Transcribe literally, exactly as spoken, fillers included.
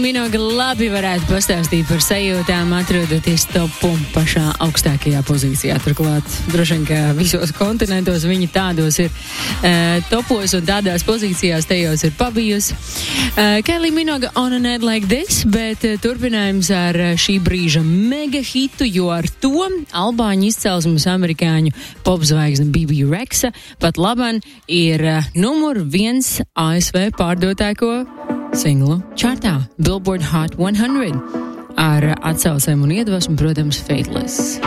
Minogue labi varētu pastāstīt par sajūtām, atrodoties topu pašā augstākajā pozīcijā. Turklāt, droši vien, ka visos kontinentos viņi tādos ir uh, topos un tādās pozīcijās tajos ir pabijusi. Uh, Kylie Minogue On a Night Like This, bet uh, turpinājums ar uh, šī brīža mega hitu, jo ar to albāņu izcelsmes amerikāņu popzvaigzne B B Rexa pat laban ir uh, numur viens A S V pārdotāko singlu čartā Billboard Hot one hundred ar atsaucēm un iedvesmu, protams, Fateless.